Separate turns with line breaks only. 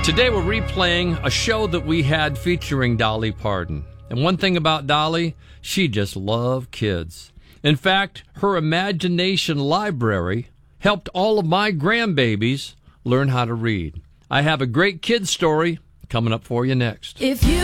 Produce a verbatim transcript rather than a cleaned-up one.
Today we're replaying a show that we had featuring Dolly Parton. And one thing about Dolly, she just loved kids. In fact, her imagination library helped all of my grandbabies learn how to read. I have a great kid story coming up for you next.
If you